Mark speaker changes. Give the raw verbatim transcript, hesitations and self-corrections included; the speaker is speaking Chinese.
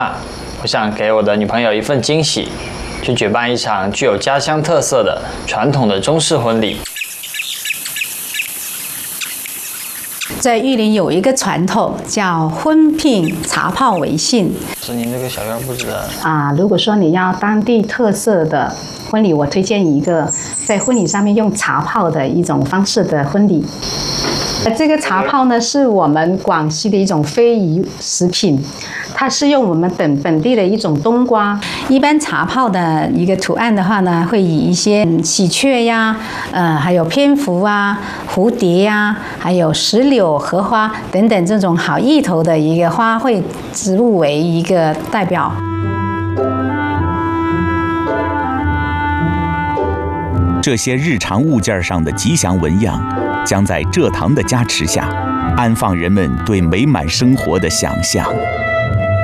Speaker 1: 我想给我的女朋友一份惊喜，去举办一场具有家乡特色的传统的中式婚礼。
Speaker 2: 在玉林有一个传统叫婚聘茶泡为信。
Speaker 1: 是您这个小院布置的
Speaker 2: 啊，如果说你要当地特色的婚礼，我推荐一个在婚礼上面用茶泡的一种方式的婚礼。这个茶泡呢，是我们广西的一种非遗食品，它是用我们本本地的一种冬瓜。一般茶泡的一个图案的话呢，会以一些喜鹊呀，呃，还有蝙蝠啊、蝴蝶呀，还有石榴、荷花等等这种好意头的一个花卉植物为一个代表。
Speaker 3: 这些日常物件上的吉祥纹样，将在蔗糖的加持下，安放人们对美满生活的想象。